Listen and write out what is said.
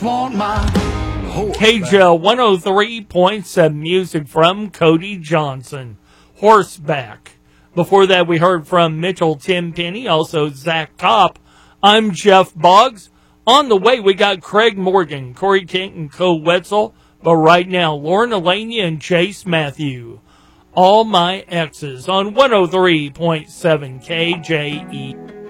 Want my horse KJL 103.7 music from Cody Johnson, Horseback. Before that, we heard from Mitchell Tenpenny, also Zach Kopp. I'm Jeff Boggs. On the way, we got Craig Morgan, Corey Kent, and Cole Wetzel. But right now, Lauren Elania and Chase Matthew. All My Exes on 103.7 KJE.